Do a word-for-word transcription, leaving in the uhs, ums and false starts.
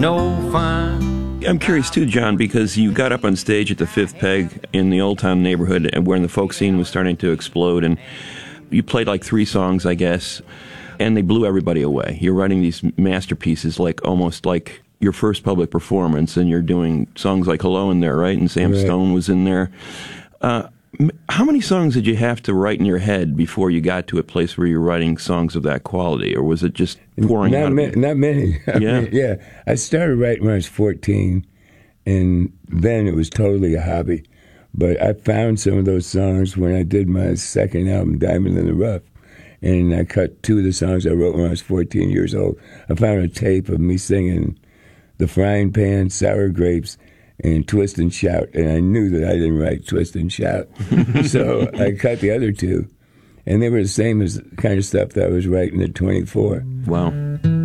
no fun. I'm curious too, John, because you got up on stage at the Fifth Peg in the Old Town neighborhood when the folk scene was starting to explode, and you played like three songs, I guess, and they blew everybody away. You're writing these masterpieces like almost like your first public performance, and you're doing songs like Hello in there, right? And Sam right. Stone was in there. Uh, how many songs did you have to write in your head before you got to a place where you're writing songs of that quality, or was it just pouring not out ma- of you? Not many. I Yeah. mean, yeah. I started writing when I was fourteen, and then it was totally a hobby. But I found some of those songs when I did my second album, Diamond in the Rough, and I cut two of the songs I wrote when I was fourteen years old. I found a tape of me singing The Frying Pan, Sour Grapes, and Twist and Shout, and I knew that I didn't write Twist and Shout. So I cut the other two, and they were the same as the kind of stuff that I was writing at twenty-four. Wow.